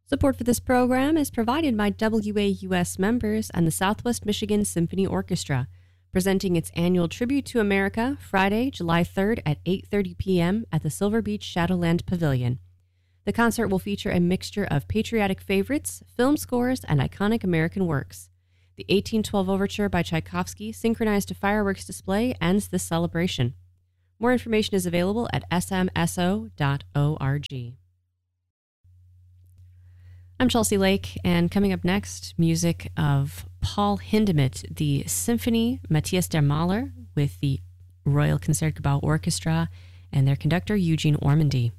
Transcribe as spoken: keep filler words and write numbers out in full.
Support for this program is provided by W A U S members and the Southwest Michigan Symphony Orchestra, presenting its annual Tribute to America Friday, July third at eight thirty p.m. at the Silver Beach Shadowland Pavilion. The concert will feature a mixture of patriotic favorites, film scores, and iconic American works. The eighteen twelve Overture by Tchaikovsky, synchronized to fireworks display, ends this celebration. More information is available at s m s o dot org. I'm Chelsea Lake, and coming up next, music of Paul Hindemith, the Symphony Matthias der Maler with the Royal Concertgebouw Orchestra and their conductor Eugene Ormandy.